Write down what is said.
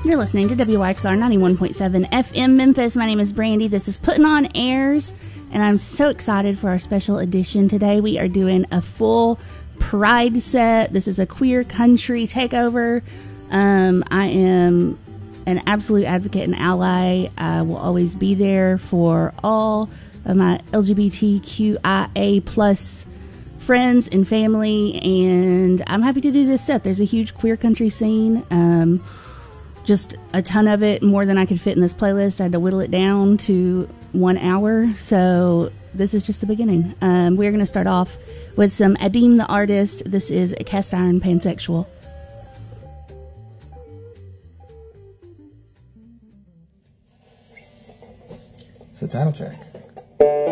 You're listening to WYXR 91.7 FM Memphis. My name is Brandy. This is Putting On Airs, and I'm so excited for our special edition today. We are doing a full Pride set. This is a queer country takeover. I am an absolute advocate and ally. I will always be there for all of my LGBTQIA plus friends and family, and I'm happy to do this set. There's a huge queer country scene. Just a ton of it, more than I could fit in this playlist. I had to whittle it down to 1 hour, so this is just the beginning. We're going to start off with some Adim the Artist. This is a Cast Iron Pansexual. It's the title track.